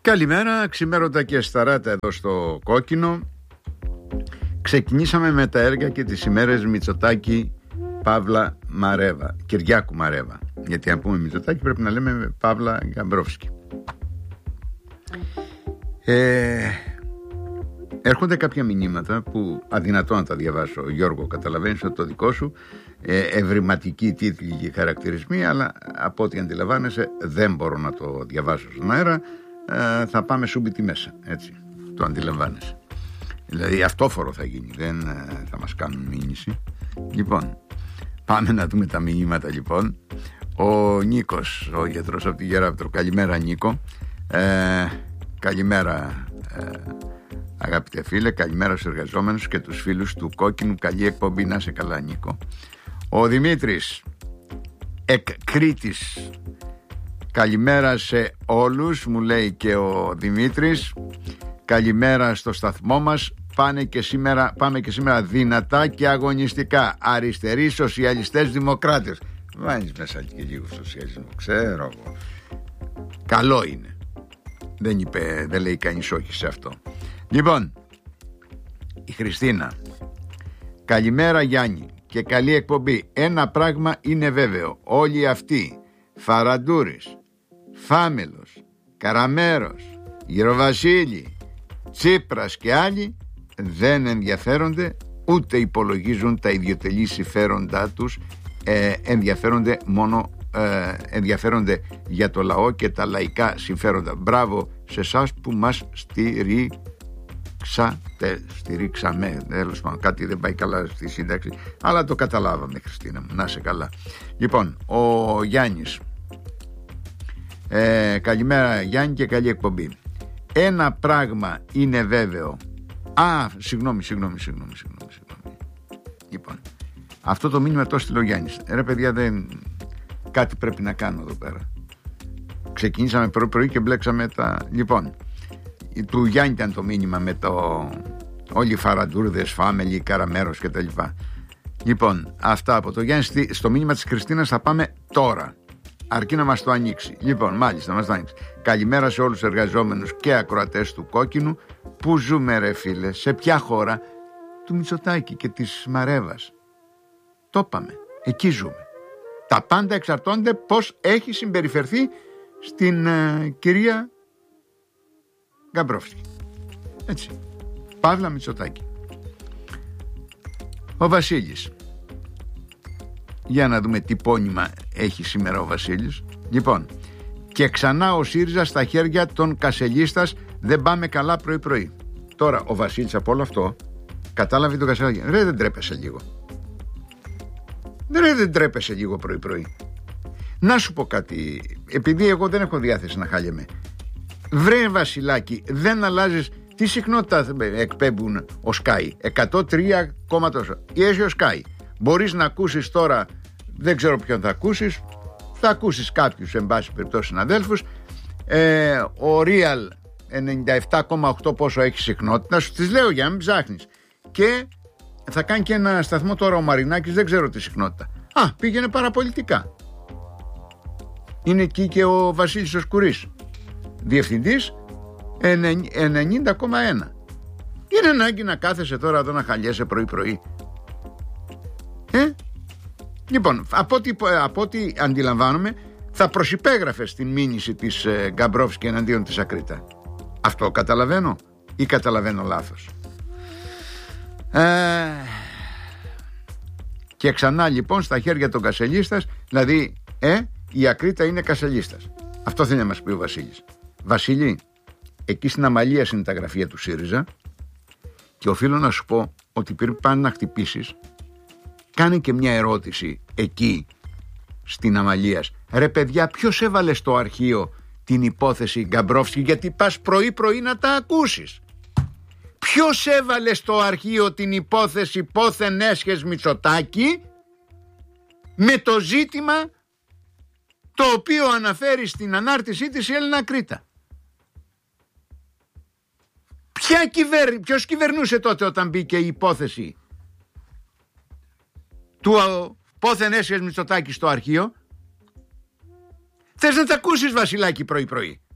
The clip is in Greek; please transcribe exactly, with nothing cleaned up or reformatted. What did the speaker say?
Καλημέρα, ξημέρωτα και σταράτα εδώ στο Κόκκινο. Ξεκινήσαμε με τα έργα και τις ημέρες Μητσοτάκη Παύλα Μαρέβα, Κυριάκου Μαρέβα. Γιατί αν πούμε Μητσοτάκη πρέπει να λέμε Παύλα Γκαμπρόφσκι. ε, Έρχονται κάποια μηνύματα που αδυνατό να τα διαβάσω, Γιώργο, καταλαβαίνεις ότι το δικό σου ε, ευρηματικοί τίτλοι και χαρακτηρισμοί, αλλά από ό,τι αντιλαμβάνεσαι δεν μπορώ να το διαβάσω στον αέρα. ε, Θα πάμε σούμπιτι μέσα, έτσι, το αντιλαμβάνεσαι. Δηλαδή αυτόφορο θα γίνει, δεν ε, θα μας κάνουν μήνυση. Λοιπόν, πάμε να δούμε τα μηνύματα λοιπόν. Ο Νίκος, ο γιατρός από τη Γεράπετρο. Καλημέρα Νίκο. ε, Καλημέρα ε, αγαπητέ φίλε, καλημέρα στους εργαζόμενους και τους φίλους του Κόκκινου. Καλή εκπομπή, να σε καλά Νίκο. Ο Δημήτρης εκ Κρήτης. Καλημέρα σε όλους, μου λέει και ο Δημήτρης. Καλημέρα στο σταθμό μας. Πάνε και σήμερα, πάμε και σήμερα δυνατά και αγωνιστικά. Αριστεροί, σοσιαλιστές, δημοκράτες. Βάζεις μέσα και λίγο σοσιαλισμό, ξέρω εγώ. Καλό είναι. Δεν είπε, δεν λέει κανείς όχι σε αυτό. Λοιπόν, η Χριστίνα. Καλημέρα Γιάννη και καλή εκπομπή. Ένα πράγμα είναι βέβαιο. Όλοι αυτοί, Φαραντούρης, Φάμελος, Καραμέρος, Γεροβασίλη, Τσίπρας και άλλοι δεν ενδιαφέρονται ούτε υπολογίζουν τα ιδιωτελή συμφέροντά τους. ε, ενδιαφέρονται μόνο ε, ενδιαφέρονται για το λαό και τα λαϊκά συμφέροντα. Μπράβο σε εσάς που μας στηρίξατε, στηρίξαμε, τέλος πάντων, κάτι δεν πάει καλά στη σύνταξη, αλλά το καταλάβαμε Χριστίνα μου, να σε καλά. Λοιπόν, ο Γιάννης. ε, Καλημέρα Γιάννη και καλή εκπομπή. Ένα πράγμα είναι βέβαιο. Α, συγγνώμη, συγγνώμη, συγγνώμη, συγγνώμη, συγγνώμη. Λοιπόν, αυτό το μήνυμα το έστειλε ο Γιάννης. Ρε παιδιά, δεν... κάτι πρέπει να κάνω εδώ πέρα. Ξεκινήσαμε πρωί πρωί και μπλέξαμε τα... Λοιπόν, του Γιάννη ήταν το μήνυμα με το... όλοι οι Φαραντούρδες, Φάμελοι, Καραμέρος και τα λοιπά. Λοιπόν, αυτά από το Γιάννη. Στο μήνυμα της Χριστίνας θα πάμε τώρα. Αρκεί να μας το ανοίξει. Λοιπόν, μάλιστα, μας το ανοίξει. Καλημέρα σε όλους τους εργαζόμενους και ακροατές του Κόκκινου. Πού ζούμε ρε φίλε, σε ποια χώρα? Του Μητσοτάκη και της Μαρέβας. Το είπαμε, εκεί ζούμε. Τα πάντα εξαρτώνται πώς έχει συμπεριφερθεί στην ε, κυρία Γκαμπρόφσκι. Έτσι, Παύλα Μητσοτάκη. Ο Βασίλης. Για να δούμε τι πόνημα έχει σήμερα ο Βασίλης. Λοιπόν, και ξανά ο ΣΥΡΙΖΑ στα χέρια των Κασελίστας. Δεν πάμε καλά πρωί πρωί. Τώρα ο Βασίλης από όλο αυτό κατάλαβε τον Κασελάκη. Ρε δεν τρέπεσαι λίγο. Ρε δεν τρέπεσαι λίγο πρωί πρωί. Να σου πω κάτι. Επειδή εγώ δεν έχω διάθεση να χάλιεμαι. Βρε Βασιλάκη, δεν αλλάζεις. Τι συχνότητα εκπέμπουν ο Sky? εκατόν τρία κόμμα τόσο. Έχει ο Sky. Μπορείς να ακούσεις τώρα, δεν ξέρω ποιον θα ακούσεις. Θα ακούσεις κάποιους εν πάση περιπτώσει συναδέλφους. ε, Ο Real ενενήντα επτά κόμμα οκτώ πόσο έχει συχνότητα. Σου τις λέω για να μην ψάχνεις. Και θα κάνει και ένα σταθμό τώρα ο Μαρινάκης, δεν ξέρω τη συχνότητα. Α, πήγαινε παραπολιτικά. Είναι εκεί και ο Βασίλης ο Σκουρής, διευθυντής, ενενήντα κόμμα ένα. Είναι ανάγκη να κάθεσαι τώρα εδώ να χαλιέσαι πρωί πρωί? Ε? Λοιπόν, από ό,τι, από ό,τι αντιλαμβάνομαι, θα προσυπέγραφε στην μήνυση της ε, Γκαμπρόφσκι εναντίον της Ακρίτα. Αυτό καταλαβαίνω ή καταλαβαίνω λάθος? Ε, και ξανά λοιπόν στα χέρια των Κασελίστας. Δηλαδή ε, η Ακρίτα είναι Κασελίστας. Αυτό θέλει να μας πει ο Βασίλης. Βασίλη, εκεί στην Αμαλίας είναι τα γραφεία του ΣΥΡΙΖΑ. Και οφείλω να σου πω ότι πριν πάνε να χτυπήσεις, κάνε και μια ερώτηση εκεί στην Αμαλίας. Ρε παιδιά, ποιος έβαλε στο αρχείο την υπόθεση Γκαμπρόφσκι? Γιατί πας πρωί πρωί να τα ακούσεις. Ποιος έβαλε στο αρχείο την υπόθεση πόθεν έσχες Μητσοτάκη με το ζήτημα το οποίο αναφέρει στην ανάρτησή της η Έλληνα Κρήτα? Ποια κυβέρ... Ποιος κυβερνούσε τότε όταν μπήκε η υπόθεση του πόθεν έσχες Μητσοτάκη στο αρχείο? Θες να τα ακούσεις Βασιλάκη πρωί πρωί?